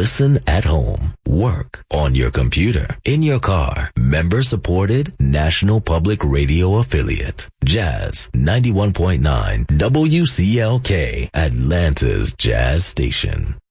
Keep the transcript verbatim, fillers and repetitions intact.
Listen at home, work, on your computer, in your car. Member-supported National Public Radio affiliate. Jazz ninety-one point nine W C L K, Atlanta's Jazz Station.